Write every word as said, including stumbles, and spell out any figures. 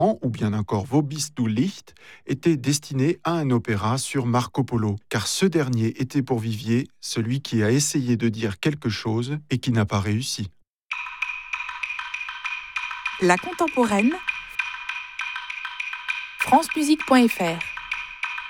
ou bien encore Wo bist du Licht, était destiné à un opéra sur Marco Polo, car ce dernier était pour Vivier celui qui a essayé de dire quelque chose et qui n'a pas réussi. La contemporaine, francemusique point f r